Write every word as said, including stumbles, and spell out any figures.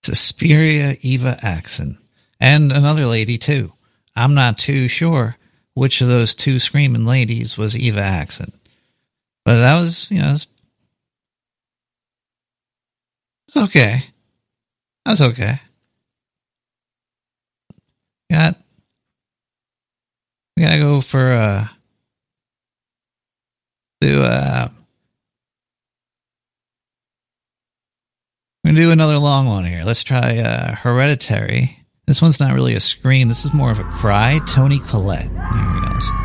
Suspiria Eva Axon. And another lady, too. I'm not too sure which of those two screaming ladies was Eva Axon. But that was, you know, it's, it's okay. That's okay. Got, we gotta go for, uh, to, uh, we're gonna do another long one here. Let's try, uh, Hereditary. This one's not really a scream. This is more of a cry. Toni Collette. Here we go.